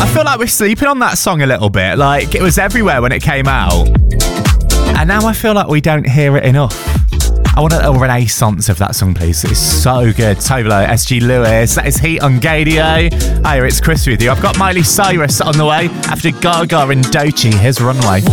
feel like we're sleeping on that song a little bit. Like, it was everywhere when it came out. And now I feel like we don't hear it enough. I want a renaissance of that song, please. It's so good. Tovolo, SG Lewis. That is Heat on Gadio. Hiya, it's Chris with you. I've got Miley Cyrus on the way after Gaga and Doechii. Here's Runway.